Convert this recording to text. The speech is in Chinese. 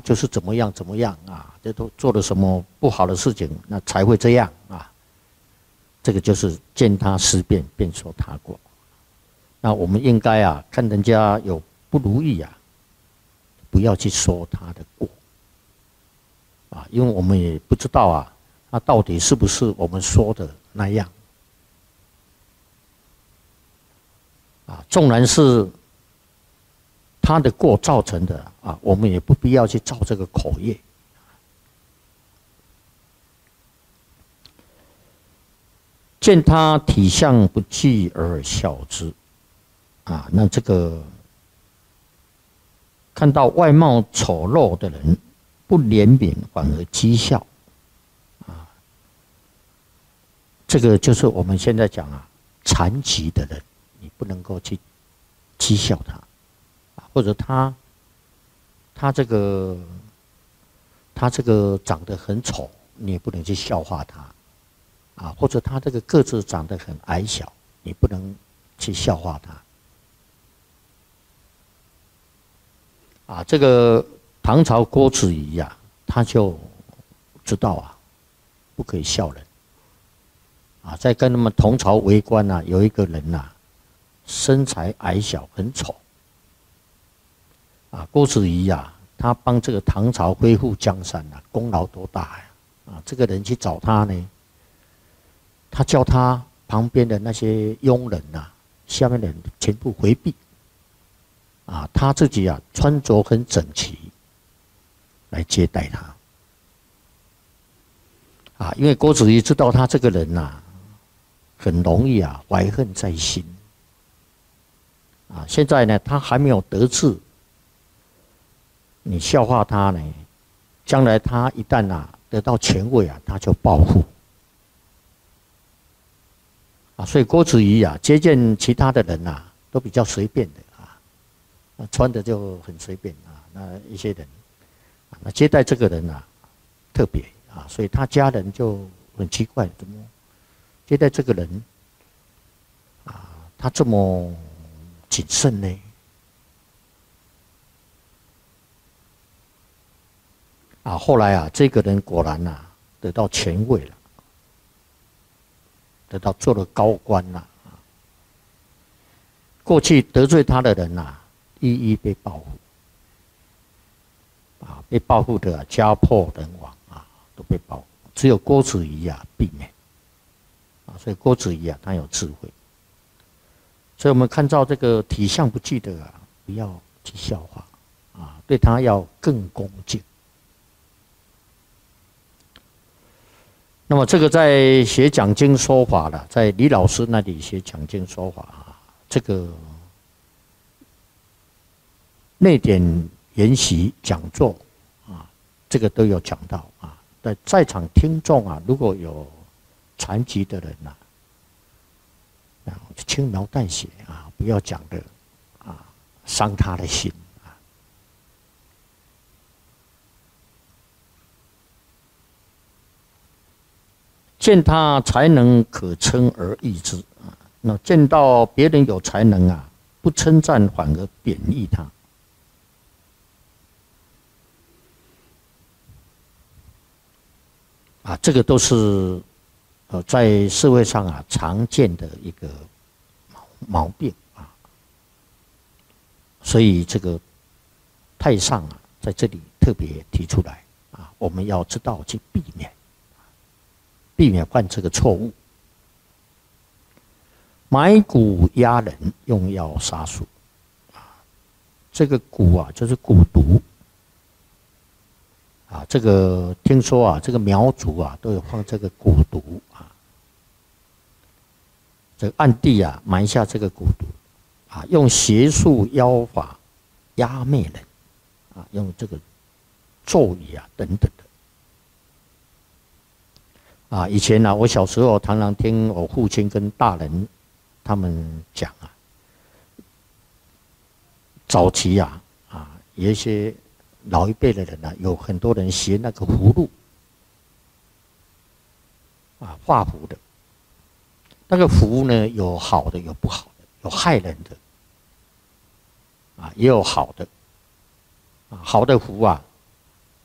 就是怎么样怎么样啊，这都做了什么不好的事情，那才会这样啊。这个就是见他思变，便说他过。那我们应该啊，看人家有不如意啊，不要去说他的过啊，因为我们也不知道啊，他到底是不是我们说的那样啊。纵然是他的过造成的啊，我们也不必要去造这个口业。见他体相不济而笑之啊，那这个看到外貌丑陋的人不怜悯，反而讥笑啊，这个就是我们现在讲啊，残疾的人，你不能够去讥笑他。或者他这个长得很丑，你也不能去笑话他啊。或者他这个个子长得很矮小，你不能去笑话他啊。这个唐朝郭子仪啊，他就知道啊，不可以笑人啊。在跟他们同朝为官啊，有一个人啊，身材矮小，很丑。啊，郭子仪啊，他帮这个唐朝恢复江山啊，功劳多大呀！啊，这个人去找他呢，他叫他旁边的那些佣人啊，下面的人全部回避。啊，他自己啊穿着很整齐，来接待他。啊，因为郭子仪知道他这个人呐、啊，很容易啊怀恨在心。啊，现在呢，他还没有得志。你笑话他呢，将来他一旦啊得到权位啊，他就报复啊。所以郭子仪啊接见其他的人啊，都比较随便的啊，穿的就很随便啊。那一些人啊，那接待这个人啊特别啊，所以他家人就很奇怪，怎么接待这个人啊，他这么谨慎呢？啊，后来啊，这个人果然啊得到权位了，得到做了高官了啊。过去得罪他的人啊，一一被报复，啊，被报复的啊家破人亡啊，都被报复。只有郭子仪啊避免，啊，所以郭子仪啊他有智慧。所以我们看到这个体相不济的啊，不要去笑话啊，对他要更恭敬。那么这个在写讲经说法了，在李老师那里写讲经说法啊，这个内典研习讲座啊，这个都有讲到啊。在场听众啊，如果有残疾的人呐，轻描淡写啊，不要讲的啊，伤他的心。见他才能可称而异之啊，那见到别人有才能啊，不称赞反而贬义他啊，这个都是在社会上啊常见的一个毛病啊，所以这个太上啊在这里特别提出来啊，我们要知道去避免犯这个错误。埋蛊压人，用药杀鼠啊，这个蛊啊就是蛊毒啊，这个听说啊，这个苗族啊都有放这个蛊毒啊，这个暗地啊埋下这个蛊毒啊，用邪术妖法压灭人啊，用这个咒语啊等等的。啊，以前呢、我小时候常常听我父亲跟大人他们讲啊，早期啊，有一些老一辈的人呢、有很多人学那个符箓啊，画符的。那个符呢，有好的，有不好的，有害人的啊，也有好的啊。好的符啊，